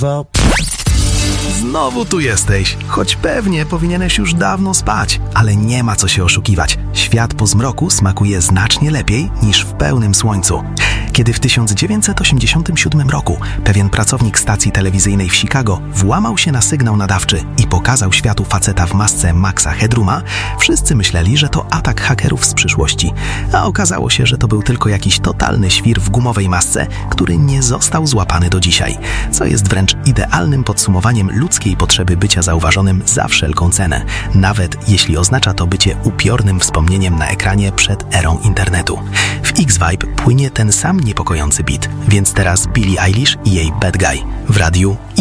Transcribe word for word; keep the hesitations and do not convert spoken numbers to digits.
Znowu tu jesteś, choć pewnie powinieneś już dawno spać, ale nie ma co się oszukiwać. Świat po zmroku smakuje znacznie lepiej niż w pełnym słońcu. Kiedy w tysiąc dziewięćset osiemdziesiątym siódmym roku pewien pracownik stacji telewizyjnej w Chicago włamał się na sygnał nadawczy i pokazał światu faceta w masce Maxa Headrooma, wszyscy myśleli, że to atak hakerów z przyszłości. A okazało się, że to był tylko jakiś totalny świr w gumowej masce, który nie został złapany do dzisiaj, co jest wręcz idealnym podsumowaniem ludzkiej potrzeby bycia zauważonym za wszelką cenę, nawet jeśli oznacza to bycie upiornym wspomnieniem na ekranie przed erą internetu. W X-Vibe płynie ten sam niepokojący beat, więc teraz Billie Eilish i jej Bad Guy w radiu